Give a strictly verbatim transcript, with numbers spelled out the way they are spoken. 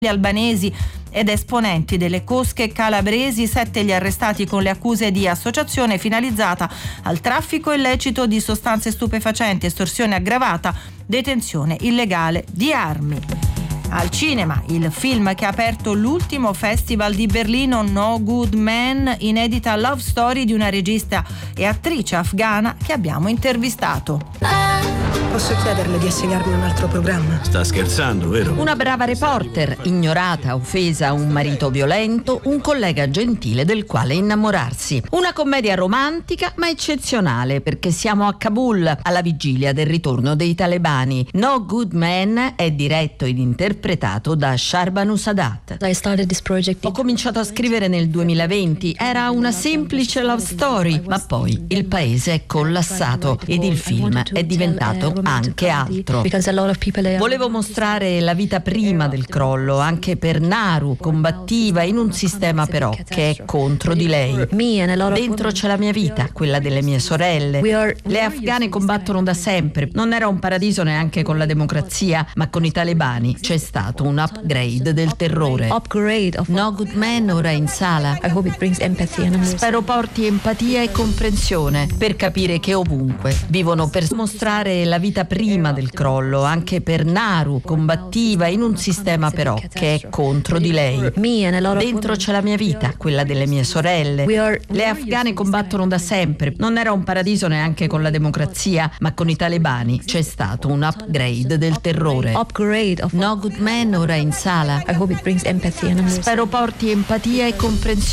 Gli albanesi ed esponenti delle cosche calabresi, sette gli arrestati con le accuse di associazione finalizzata al traffico illecito di sostanze stupefacenti, estorsione aggravata, detenzione illegale di armi. Al cinema, il film che ha aperto l'ultimo festival di Berlino, No Good Man, inedita love story di una regista e attrice afghana che abbiamo intervistato. Posso chiederle di assegnarmi un altro programma? Sta scherzando, vero? Una brava reporter, ignorata, offesa, un marito violento, un collega gentile del quale innamorarsi. Una commedia romantica ma eccezionale, perché siamo a Kabul, alla vigilia del ritorno dei talebani. No Good Man è diretto ed interpretato da Shahrbanu Sadat. Ho cominciato a scrivere nel duemilaventi, era una semplice love story, ma poi il paese è collassato ed il film è diventato anche altro. Volevo mostrare la vita prima del crollo, anche per Naru, combattiva in un sistema però che è contro di lei. Dentro c'è la mia vita, quella delle mie sorelle. Le afghane combattono da sempre, non era un paradiso neanche con la democrazia, ma con i talebani c'è stato un upgrade del terrore. No Good Man ora è in sala. Spero porti empatia e comprensione per capire che ovunque vivono per mostrare la vita prima del crollo, anche per Naru, combattiva in un sistema però che è contro di lei. Dentro c'è la mia vita, quella delle mie sorelle. Le afghane combattono da sempre, non era un paradiso neanche con la democrazia, ma con i talebani c'è stato un upgrade del terrore. No Good Man ora è in sala. Spero porti empatia e comprensione